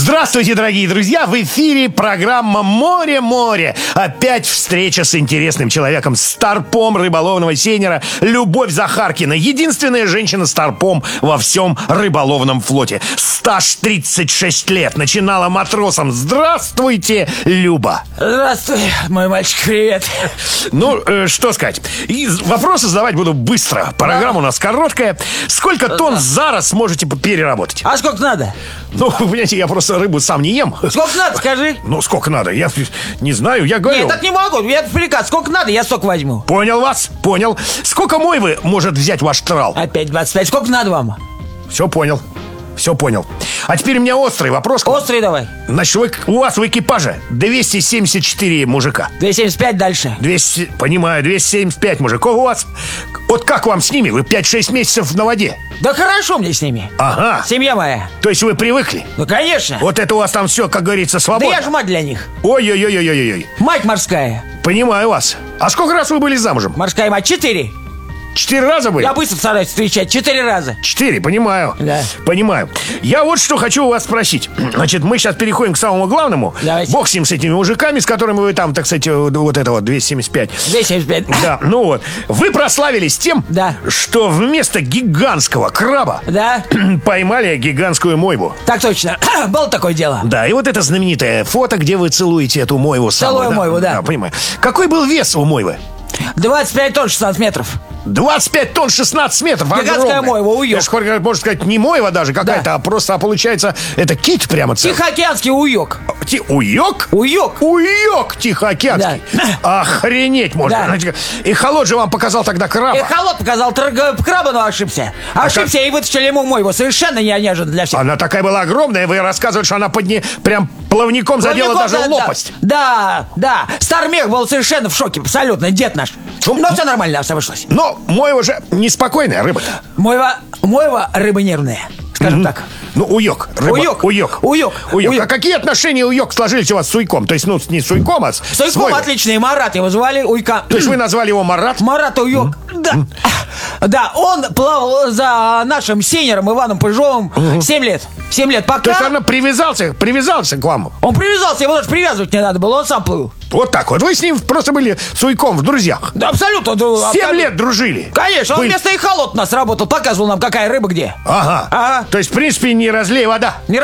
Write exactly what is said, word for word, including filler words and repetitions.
Здравствуйте, дорогие друзья! В эфире программа «Море-море». Опять встреча с интересным человеком, старпом рыболовного сейнера Любовь Захаркина. Единственная женщина-старпом во всем рыболовном флоте. Стаж тридцать шесть лет. Начинала матросом. Здравствуйте, Люба. Здравствуй, мой мальчик, привет. Ну, э, что сказать. И вопросы задавать буду быстро. Программа у нас короткая. Сколько тонн за раз сможете переработать? А сколько надо? Ну, вы понимаете, я просто рыбу сам не ем. Сколько надо, скажи. Ну, сколько надо? Я не знаю, я говорю. Нет, так не могу, я приказ. Сколько надо, я столько возьму. Понял вас, понял. Сколько мойвы может взять ваш трал? Опять двадцать пять. Сколько надо вам? Все понял. Все понял. А теперь у меня острый вопрос. Острый давай. Значит, вы, у вас в экипаже двести семьдесят четыре мужика. двести семьдесят пять дальше. двести, понимаю, двести семьдесят пять мужиков у вас. Вот как вам с ними? Вы пять-шесть месяцев на воде. Да хорошо мне с ними. Ага. Семья моя. То есть вы привыкли? Ну, конечно. Вот это у вас там все, как говорится, свободно. Да я же мать для них. Ой-ой-ой-ой-ой. Мать морская. Понимаю вас. А сколько раз вы были замужем? Морская мать. Четыре. Четыре раза были? Я быстро стараюсь встречать. Четыре раза. Четыре, понимаю. Да. Понимаю. Я вот что хочу у вас спросить. Значит, мы сейчас переходим к самому главному. Давайте. Бог с ним, с этими мужиками, с которыми вы там, так сказать, вот это вот двести семьдесят пять. двести семьдесят пять. Да, ну вот. Вы прославились тем, Да. что вместо гигантского краба Да. поймали гигантскую мойву. Так точно. Было такое дело. Да, и вот это знаменитое фото, где вы целуете эту мойву. Целую самую, мойву, да. Да, понимаю. Какой был вес у мойвы? двадцать пять тонн шестнадцать метров. двадцать пять тонн шестнадцать метров. Гигантская мойва, уёк. Это, можно сказать, не мойва даже какая-то, Да. а просто, а получается, это кит прямо целый. Тихоокеанский уёк. Ти- Уёк? Уёк. Уёк тихоокеанский. Охренеть можно. Да. Значит, эхолот же вам показал тогда краба. Эхолот показал трг- краба, но ошибся. Ошибся и вытащили ему мойву. Совершенно не- неожиданно для всех. Она такая была огромная, вы рассказывали, что она под ней прям плавником задела Плавником, даже да, лопасть. Да, да. Стармех был совершенно в шоке, абсолютно, дед наш. Но все нормально обошлось. Но мойва же неспокойная рыба-то. Мойва, мойва рыба нервная, скажем так. Ну, уёк. Рыба. Уёк. Уёк. Уёк. Уёк. Уёк. А какие отношения уёк сложились у вас с уйком? То есть, ну, не с уйком, а с, с Суйком мойвой. отличный, Марат его звали, уйка. То есть вы назвали его Марат? Марат Уёк. Да. Да, он плавал за нашим сейнером Иваном Пыжовым семь лет. семь лет. Пока То есть он привязался, привязался к вам? он привязался, его даже привязывать не надо было, он сам плыл. Вот так вот. Вы с ним просто были с уйком в друзьях. Да, абсолютно. да, Семь абсолютно. лет дружили. Конечно, он Вы- вместо эхолота у нас работал, показывал нам, какая рыба где. Ага. Ага. То есть, в принципе, не разлей вода. Не